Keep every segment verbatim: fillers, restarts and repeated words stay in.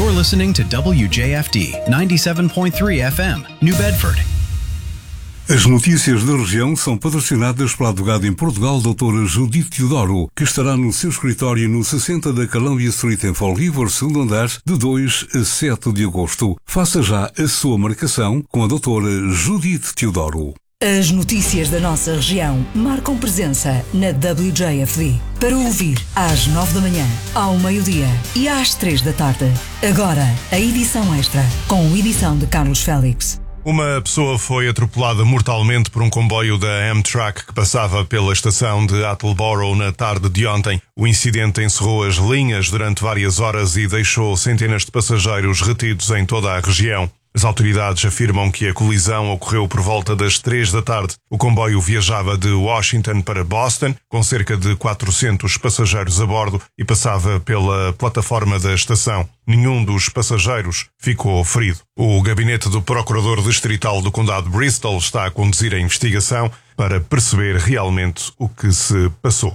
You're listening to W J F D ninety-seven point three F M, New Bedford. As notícias da região são patrocinadas pela advogada em Portugal, doutora Judite Teodoro, que estará no seu escritório no sessenta da Columbia Street em Fall River, segundo andar, de dois a sete de agosto. Faça já a sua marcação com a doutora Judite Teodoro. As notícias da nossa região marcam presença na W J F D. Para ouvir às nove da manhã, ao meio-dia e às três da tarde. Agora, a edição extra, com edição de Carlos Félix. Uma pessoa foi atropelada mortalmente por um comboio da Amtrak que passava pela estação de Attleboro na tarde de ontem. O incidente encerrou as linhas durante várias horas e deixou centenas de passageiros retidos em toda a região. As autoridades afirmam que a colisão ocorreu por volta das três da tarde. O comboio viajava de Washington para Boston, com cerca de quatrocentos passageiros a bordo, e passava pela plataforma da estação. Nenhum dos passageiros ficou ferido. O gabinete do Procurador Distrital do Condado de Bristol está a conduzir a investigação para perceber realmente o que se passou.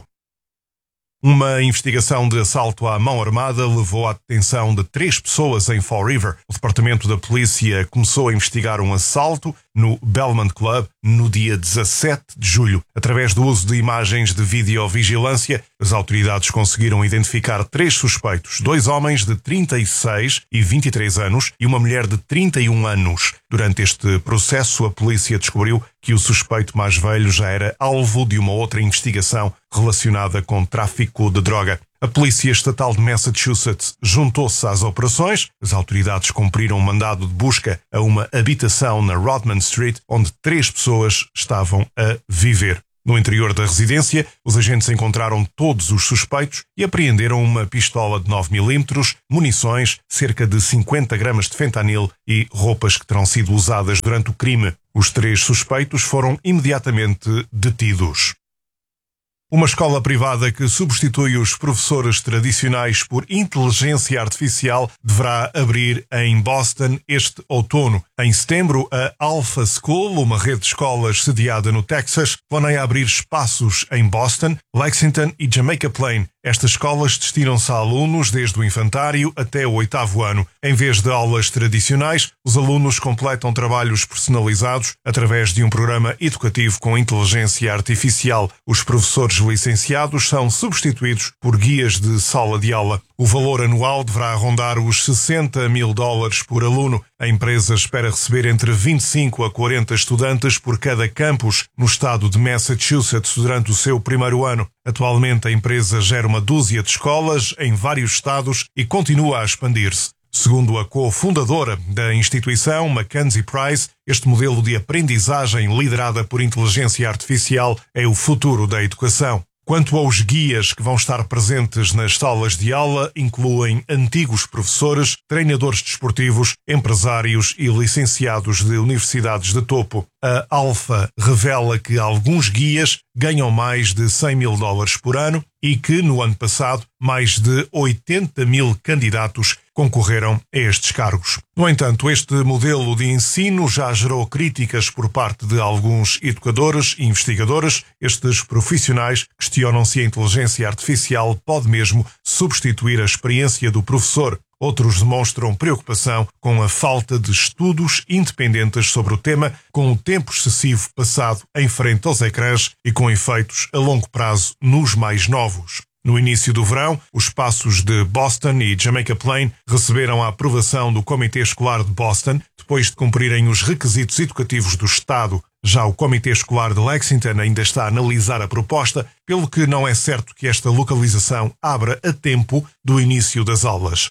Uma investigação de assalto à mão armada levou à detenção de três pessoas em Fall River. O Departamento da Polícia começou a investigar um assalto no Belmont Club no dia dezassete de julho. Através do uso de imagens de videovigilância, as autoridades conseguiram identificar três suspeitos, dois homens de trinta e seis e vinte e três anos e uma mulher de trinta e um anos. Durante este processo, a polícia descobriu que o suspeito mais velho já era alvo de uma outra investigação relacionada com tráfico de droga. A Polícia Estatal de Massachusetts juntou-se às operações. As autoridades cumpriram um mandado de busca a uma habitação na Rodman Street, onde três pessoas estavam a viver. No interior da residência, os agentes encontraram todos os suspeitos e apreenderam uma pistola de nove milímetros, munições, cerca de cinquenta gramas de fentanil e roupas que terão sido usadas durante o crime. Os três suspeitos foram imediatamente detidos. Uma escola privada que substitui os professores tradicionais por inteligência artificial deverá abrir em Boston este outono. Em setembro, a Alpha School, uma rede de escolas sediada no Texas, planeia abrir espaços em Boston, Lexington e Jamaica Plain. Estas escolas destinam-se a alunos desde o infantário até o oitavo ano. Em vez de aulas tradicionais, os alunos completam trabalhos personalizados através de um programa educativo com inteligência artificial. Os professores licenciados são substituídos por guias de sala de aula. O valor anual deverá rondar os sessenta mil dólares por aluno. A empresa espera receber entre vinte e cinco a quarenta estudantes por cada campus no estado de Massachusetts durante o seu primeiro ano. Atualmente, a empresa gera uma dúzia de escolas em vários estados e continua a expandir-se. Segundo a cofundadora da instituição, Mackenzie Price, este modelo de aprendizagem liderada por inteligência artificial é o futuro da educação. Quanto aos guias que vão estar presentes nas salas de aula, incluem antigos professores, treinadores desportivos, empresários e licenciados de universidades de topo. A Alpha revela que alguns guias ganham mais de cem mil dólares por ano e que, no ano passado, mais de oitenta mil candidatos concorreram a estes cargos. No entanto, este modelo de ensino já gerou críticas por parte de alguns educadores e investigadores. Estes profissionais questionam se a inteligência artificial pode mesmo substituir a experiência do professor. Outros demonstram preocupação com a falta de estudos independentes sobre o tema, com o tempo excessivo passado em frente aos ecrãs e com efeitos a longo prazo nos mais novos. No início do verão, os espaços de Boston e Jamaica Plain receberam a aprovação do Comitê Escolar de Boston, depois de cumprirem os requisitos educativos do Estado. Já o Comitê Escolar de Lexington ainda está a analisar a proposta, pelo que não é certo que esta localização abra a tempo do início das aulas.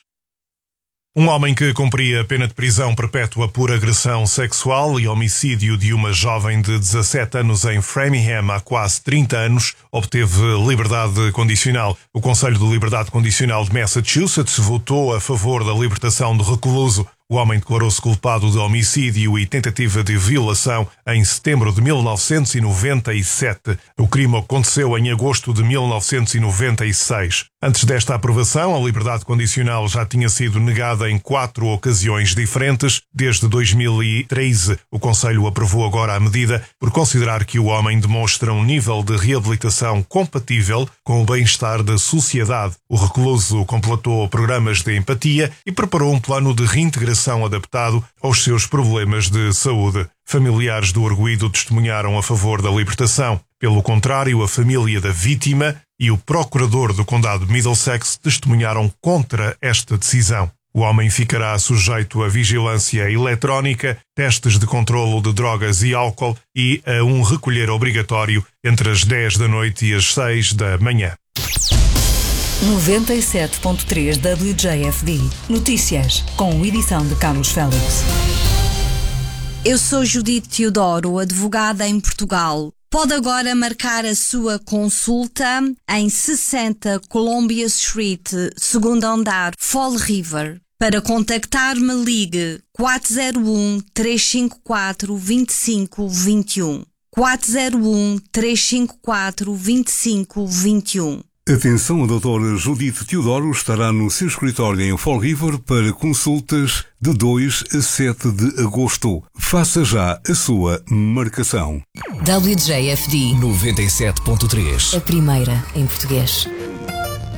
Um homem que cumpria pena de prisão perpétua por agressão sexual e homicídio de uma jovem de dezassete anos em Framingham há quase trinta anos obteve liberdade condicional. O Conselho de Liberdade Condicional de Massachusetts votou a favor da libertação do recluso. O homem declarou-se culpado de homicídio e tentativa de violação em setembro de mil novecentos e noventa e sete. O crime aconteceu em agosto de mil novecentos e noventa e seis. Antes desta aprovação, a liberdade condicional já tinha sido negada em quatro ocasiões diferentes. Desde dois mil e treze, o Conselho aprovou agora a medida por considerar que o homem demonstra um nível de reabilitação compatível com o bem-estar da sociedade. O recluso completou programas de empatia e preparou um plano de reintegração adaptado aos seus problemas de saúde. Familiares do arguido testemunharam a favor da libertação. Pelo contrário, a família da vítima e o procurador do condado de Middlesex testemunharam contra esta decisão. O homem ficará sujeito a vigilância eletrónica, testes de controlo de drogas e álcool e a um recolher obrigatório entre as dez da noite e as seis da manhã. noventa e sete ponto três W J F D. Notícias, com edição de Carlos Félix. Eu sou Judite Teodoro, advogada em Portugal. Pode agora marcar a sua consulta em sessenta Columbia Street, segundo andar, Fall River. Para contactar-me, ligue quatro zero um, três cinco quatro, dois cinco dois um. quatro zero um, três cinco quatro, dois cinco dois um. Atenção, a doutora Judite Teodoro estará no seu escritório em Fall River para consultas de dois a sete de agosto. Faça já a sua marcação. W J F D noventa e sete ponto três. A primeira em português.